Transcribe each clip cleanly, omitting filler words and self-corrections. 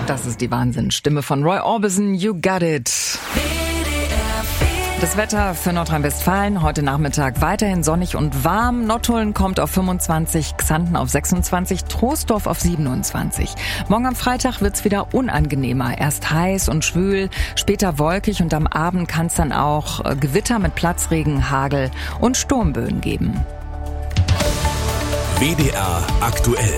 Das ist die Wahnsinnsstimme von Roy Orbison, You Got It. Das Wetter für Nordrhein-Westfalen heute Nachmittag weiterhin sonnig und warm. Nottuln kommt auf 25, Xanten auf 26, Troisdorf auf 27. Morgen am Freitag wird's wieder unangenehmer. Erst heiß und schwül, später wolkig und am Abend kann es dann auch Gewitter mit Platzregen, Hagel und Sturmböen geben. WDR aktuell.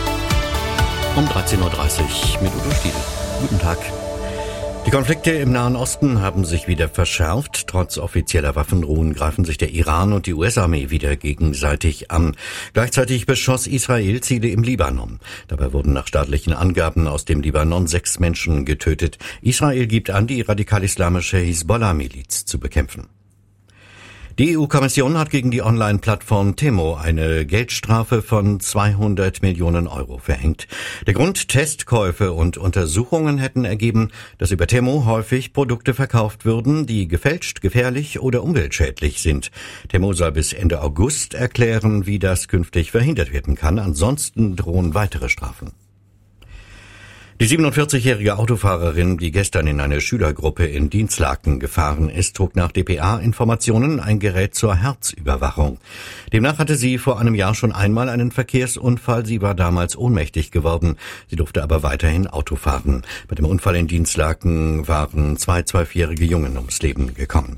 Um 13.30 Uhr mit Udo Stiedel. Guten Tag. Die Konflikte im Nahen Osten haben sich wieder verschärft. Trotz offizieller Waffenruhen greifen sich der Iran und die US-Armee wieder gegenseitig an. Gleichzeitig beschoss Israel Ziele im Libanon. Dabei wurden nach staatlichen Angaben aus dem Libanon 6 Menschen getötet. Israel gibt an, die radikal-islamische Hisbollah-Miliz zu bekämpfen. Die EU-Kommission hat gegen die Online-Plattform Temu eine Geldstrafe von 200 Millionen Euro verhängt. Der Grund: Testkäufe und Untersuchungen hätten ergeben, dass über Temu häufig Produkte verkauft würden, die gefälscht, gefährlich oder umweltschädlich sind. Temu soll bis Ende August erklären, wie das künftig verhindert werden kann. Ansonsten drohen weitere Strafen. Die 47-jährige Autofahrerin, die gestern in eine Schülergruppe in Dinslaken gefahren ist, trug nach dpa-Informationen ein Gerät zur Herzüberwachung. Demnach hatte sie vor einem Jahr schon einmal einen Verkehrsunfall. Sie war damals ohnmächtig geworden. Sie durfte aber weiterhin Auto fahren. Bei dem Unfall in Dinslaken waren 2 12-jährige Jungen ums Leben gekommen.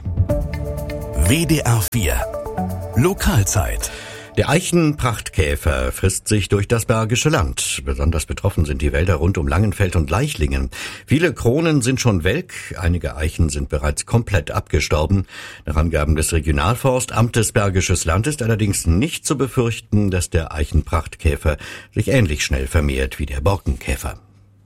WDR 4 Lokalzeit. Der Eichenprachtkäfer frisst sich durch das Bergische Land. Besonders betroffen sind die Wälder rund um Langenfeld und Leichlingen. Viele Kronen sind schon welk, einige Eichen sind bereits komplett abgestorben. Nach Angaben des Regionalforstamtes Bergisches Land ist allerdings nicht zu befürchten, dass der Eichenprachtkäfer sich ähnlich schnell vermehrt wie der Borkenkäfer.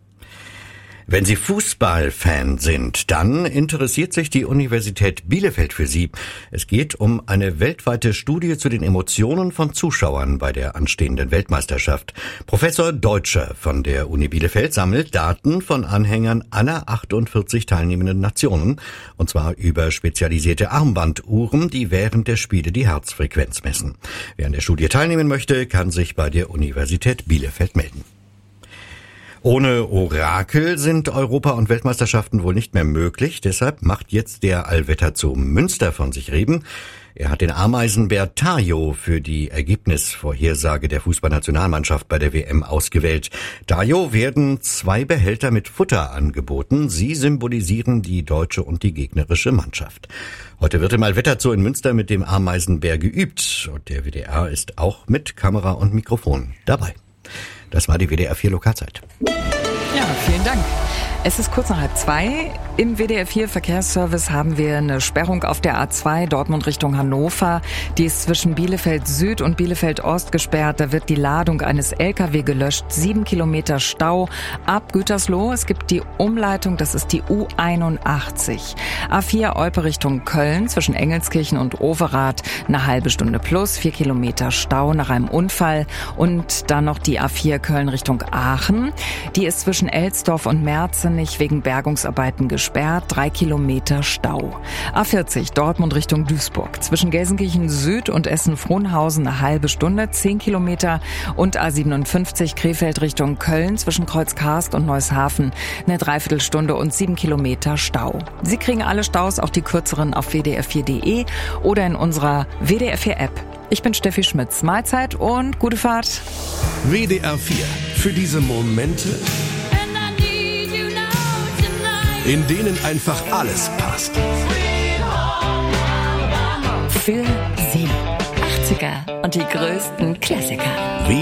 Wenn Sie Fußballfan sind, dann interessiert sich die Universität Bielefeld für Sie. Es geht um eine weltweite Studie zu den Emotionen von Zuschauern bei der anstehenden Weltmeisterschaft. Professor Deutscher von der Uni Bielefeld sammelt Daten von Anhängern aller 48 teilnehmenden Nationen, und zwar über spezialisierte Armbanduhren, die während der Spiele die Herzfrequenz messen. Wer an der Studie teilnehmen möchte, kann sich bei der Universität Bielefeld melden. Ohne Orakel sind Europa- und Weltmeisterschaften wohl nicht mehr möglich. Deshalb macht jetzt der Allwetterzoo Münster von sich reden. Er hat den Ameisenbär Tayo für die Ergebnisvorhersage der Fußballnationalmannschaft bei der WM ausgewählt. Tayo werden 2 Behälter mit Futter angeboten. Sie symbolisieren die deutsche und die gegnerische Mannschaft. Heute wird im Allwetterzoo in Münster mit dem Ameisenbär geübt. Und der WDR ist auch mit Kamera und Mikrofon dabei. Das war die WDR 4 Lokalzeit. Ja, vielen Dank. Es ist kurz nach 1:30. Im WDR 4 Verkehrsservice haben wir eine Sperrung auf der A2 Dortmund Richtung Hannover. Die ist zwischen Bielefeld Süd und Bielefeld Ost gesperrt. Da wird die Ladung eines LKW gelöscht. 7 Kilometer Stau ab Gütersloh. Es gibt die Umleitung, das ist die U81. A4 Olpe Richtung Köln zwischen Engelskirchen und Overath eine halbe Stunde plus. 4 Kilometer Stau nach einem Unfall. Und dann noch die A4 Köln Richtung Aachen. Die ist zwischen Elsdorf und Merzenich wegen Bergungsarbeiten gesperrt. 3 Kilometer Stau. A40 Dortmund Richtung Duisburg. Zwischen Gelsenkirchen Süd und Essen-Frohnhausen eine halbe Stunde, 10 Kilometer. Und A57 Krefeld Richtung Köln zwischen Kreuzkarst und Neushafen eine Dreiviertelstunde und 7 Kilometer Stau. Sie kriegen alle Staus, auch die kürzeren, auf wdr4.de oder in unserer WDR 4 App. Ich bin Steffi Schmitz. Mahlzeit und gute Fahrt. WDR 4 für diese Momente, in denen einfach alles passt. Für Sie 80er und die größten Klassiker.